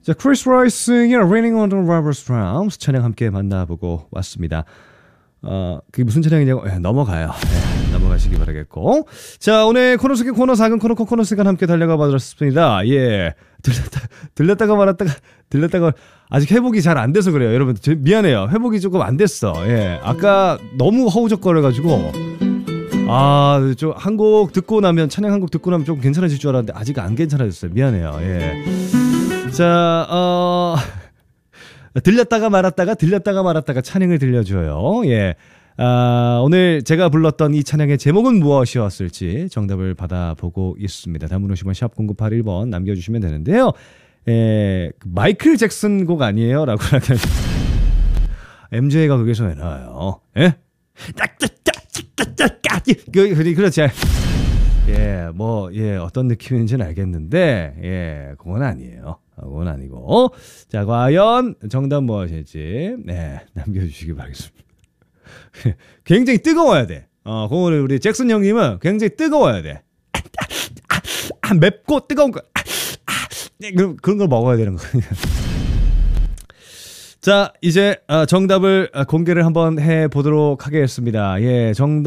자, 크리스 라이싱의 Raining on the Rubber Stamps 찬양 함께 만나보고 왔습니다. 그게 무슨 찬양이냐고 넘어가요. 넘어가시기 바라겠고. 자, 오늘 코너 속의 코너 작은 코너 시간 함께 달려가 봐줬습니다. 예. 들렸다가 말았다가 아직 회복이 잘 안 돼서 그래요. 여러분 미안해요. 회복이 조금 안 됐어. 예. 아까 너무 허우적거려가지고 좀 한 곡 듣고 나면 찬양 한 곡 듣고 나면 좀 괜찮아질 줄 알았는데 아직 안 괜찮아졌어요. 미안해요. 예. 자, 들렸다가 말았다가 찬양을 들려줘요. 예. 오늘 제가 불렀던 이 찬양의 제목은 무엇이었을지 정답을 받아보고 있습니다. 단문 50원 샵 0981번 남겨주시면 되는데요. 마이클 잭슨 곡 아니에요? 라고 하면 MJ가 거기서 왜 나와요? 예? 그렇지. 어떤 느낌인지는 알겠는데, 그건 아니에요. 그건 아니고. 자, 과연 정답 무엇일지, 남겨주시기 바라겠습니다. 굉장히 뜨거워야 돼. 오늘 우리 잭슨 형님은 굉장히 뜨거워야 돼. 맵고 뜨거운 거. 그런 걸 먹어야 되는 거예요. 자, 이제 정답을 공개를 한번 해보도록 하겠습니다. 예, 정답.